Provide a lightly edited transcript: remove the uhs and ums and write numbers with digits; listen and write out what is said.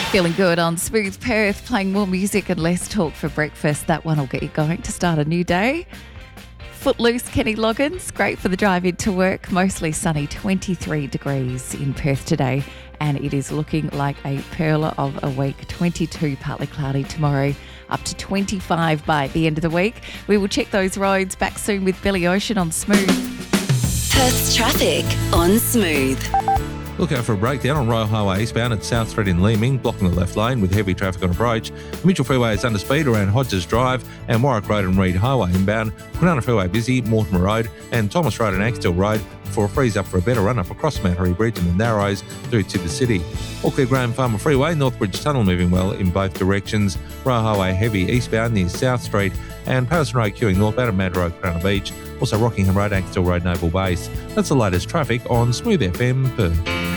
Feeling good on Smooth Perth, playing more music and less talk for breakfast. That one will get you going to start a new day. Footloose, Kenny Loggins, great for the drive into work. Mostly sunny, 23 degrees in Perth today, and it is looking like a perler of a week. 22 partly cloudy tomorrow, up to 25 by the end of the week. We will check those roads. Back soon with Billy Ocean on Smooth. Perth's traffic on Smooth. Look out for a breakdown on Royal Highway eastbound at South Street in Leeming, blocking the left lane with heavy traffic on approach. The Mitchell Freeway is under speed around Hodges Drive and Warwick Road and Reed Highway inbound. Kwinana Freeway busy, Mortimer Road and Thomas Road and Axtell Road for a freeze up for a better run-up across Mount Harry Bridge and the Narrows through to the city. All clear Graham Farmer Freeway, Northbridge Tunnel moving well in both directions. Royal Highway heavy eastbound near South Street and Patterson Road queuing northbound at Mad Road, Kwinana Beach. Also Rockingham Road, Axtell Road, Naval Base. That's the latest traffic on Smooth FM Perth.